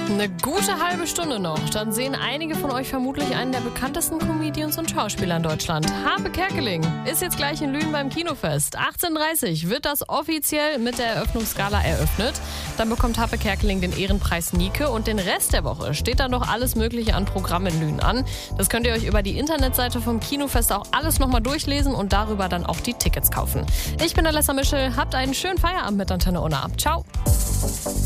Eine gute halbe Stunde noch. Dann sehen einige von euch vermutlich einen der bekanntesten Comedians und Schauspieler in Deutschland. Harpe Kerkeling ist jetzt gleich in Lünen beim Kinofest. 18:30 wird das offiziell mit der Eröffnungsgala eröffnet. Dann bekommt Harpe Kerkeling den Ehrenpreis Nike und den Rest der Woche steht dann noch alles Mögliche an Programm in Lünen an. Das könnt ihr euch über die Internetseite vom Kinofest auch alles nochmal durchlesen und darüber dann auch die Tickets kaufen. Ich bin Alessa Mischel. Habt einen schönen Feierabend mit Antenne Unna. Ciao.